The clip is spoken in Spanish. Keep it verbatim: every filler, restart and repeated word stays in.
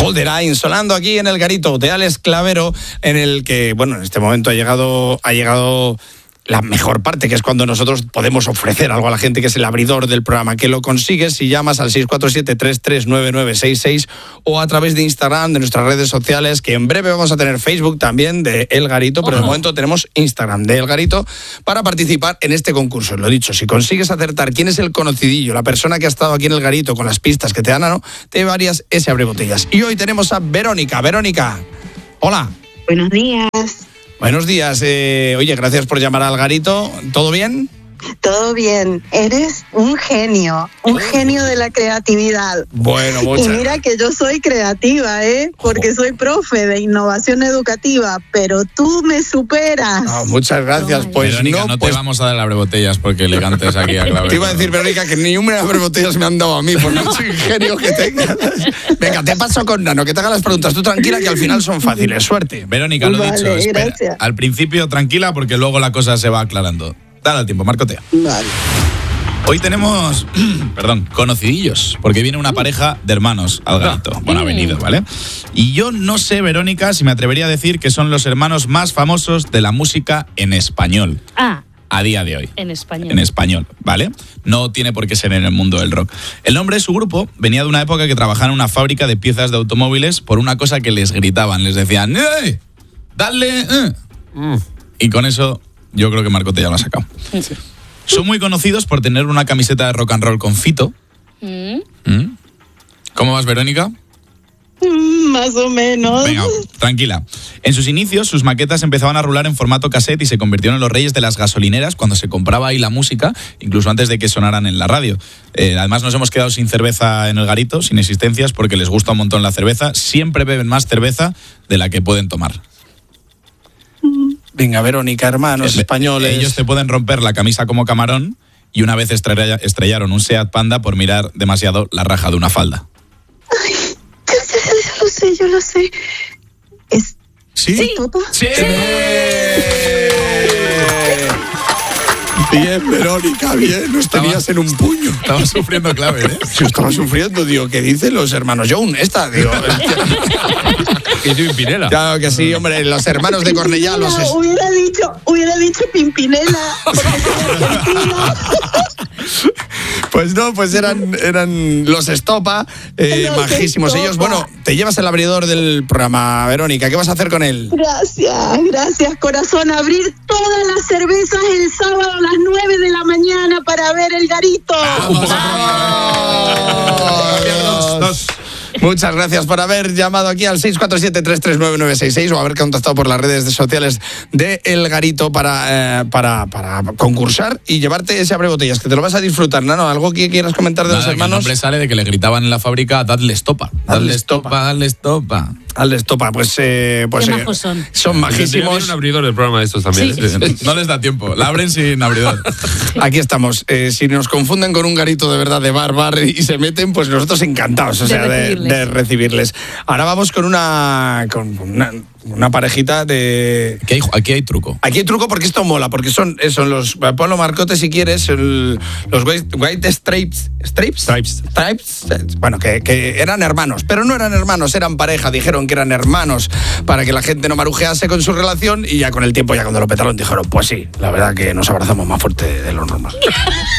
Hold the Line, sonando aquí en el garito de Alex Clavero, en el que, bueno, en este momento ha llegado, ha llegado la mejor parte, que es cuando nosotros podemos ofrecer algo a la gente, que es el abridor del programa, que lo consigues si llamas al seis cuatro siete, tres tres nueve nueve seis seis o a través de Instagram, de nuestras redes sociales, que en breve vamos a tener Facebook también de El Garito, pero oh. de momento tenemos Instagram de El Garito para participar en este concurso. Lo dicho, si consigues acertar quién es el conocidillo, la persona que ha estado aquí en El Garito con las pistas que te dan, ¿no? te llevarías ese abrebotellas. Y hoy tenemos a Verónica. Verónica, hola. Buenos días. Buenos días. Eh, oye, gracias por llamar al Garito. ¿Todo bien? Todo bien. Eres un genio, un genio de la creatividad. Bueno, muchas. Y mira que yo soy creativa, ¿eh? Porque soy profe de innovación educativa, pero tú me superas. Oh, muchas gracias. Pues Verónica, no, no pues... te vamos a dar abrebotellas porque le cantes aquí a Clave. Te iba a decir, Verónica, que ni una abrebotellas me han dado a mí, por mucho ingenio que tengas. Venga, te paso con Nano, que te haga las preguntas. Tú tranquila, que al final son fáciles. Suerte. Verónica, lo Vale, dicho, espera. gracias. Al principio tranquila porque luego la cosa se va aclarando. Dale al tiempo, Marcotea. Vale. Hoy tenemos, perdón, conocidillos, porque viene una pareja de hermanos al Garito. Bueno, ha venido, ¿vale? Y yo no sé, Verónica, si me atrevería a decir que son los hermanos más famosos de la música en español. Ah. A día de hoy. En español. En español, ¿vale? No tiene por qué ser en el mundo del rock. El nombre de su grupo venía de una época que trabajaba en una fábrica de piezas de automóviles por una cosa que les gritaban. Les decían, ¡eh! ¡Dale! Eh! Mm. Y con eso yo creo que Marcote ya lo ha sacado. Sí. Son muy conocidos por tener una camiseta de rock and roll con Fito. Mm. ¿Mm? ¿Cómo vas, Verónica? Mm, más o menos. Venga, tranquila. En sus inicios, sus maquetas empezaban a rular en formato cassette y se convirtieron en los reyes de las gasolineras cuando se compraba ahí la música, incluso antes de que sonaran en la radio. Eh, además, nos hemos quedado sin cerveza en el Garito, sin existencias, porque les gusta un montón la cerveza. Siempre beben más cerveza de la que pueden tomar. Venga, Verónica, hermanos españoles. Ellos te pueden romper la camisa como camarón y una vez estrella, estrellaron un Seat Panda por mirar demasiado la raja de una falda. Ay, ya, ya, ya, ya lo sé, yo lo sé. ¿Es ¿Sí? ¿Sí? ¿Topa? ¡Sí! ¡Sí! Bien, Verónica, bien. Nos tenías en un puño. Estaba sufriendo Clave, ¿eh? Yo estaba sufriendo, digo, ¿qué dicen los hermanos Jones? Esta, digo... Y tú, Pimpinela. Claro que sí, hombre, los hermanos de Cornellá, los... Es... Hubiera dicho, hubiera dicho Pimpinela, porque soy argentina. Pues no, pues eran, eran los Estopa, eh, Los majísimos Estopa. ellos. Bueno, te llevas el abridor del programa, Verónica. ¿Qué vas a hacer con él? Gracias, gracias, corazón. Abrir todas las cervezas el sábado a las nueve de la mañana para ver el Garito. ¡Vamos! ¡Vamos! Dos. Muchas gracias por haber llamado aquí al seis cuatro siete, tres tres nueve nueve seis seis o haber contactado por las redes sociales de El Garito para, eh, para, para concursar y llevarte ese abrebotellas, que te lo vas a disfrutar, ¿no? ¿Algo que quieras comentar de Nada, los que hermanos? el nombre sale de que le gritaban en la fábrica, dadle estopa. Dadle estopa, dadle estopa. Al Estopa, pues, eh, pues Qué eh, majos son. son majísimos. Tiene un abridor del programa de estos también. Sí. ¿eh? No les da tiempo, la abren sin abridor. Aquí estamos. Eh, si nos confunden con un garito de verdad de bar, bar y se meten, pues nosotros encantados, o De sea, de, recibirles. de recibirles. Ahora vamos con una, con una, una parejita de... Aquí hay, aquí hay truco. Aquí hay truco porque esto mola, porque son, eh, son los... Ponlo, Marcote, si quieres, el- los White, white Stripes... ¿Stripes? Stripes. Stripes, eh, bueno, que, que eran hermanos, pero no eran hermanos, eran pareja, dijeron que eran hermanos para que la gente no marujease con su relación y ya con el tiempo, ya cuando lo petaron, dijeron, pues sí, la verdad que nos abrazamos más fuerte de lo normal.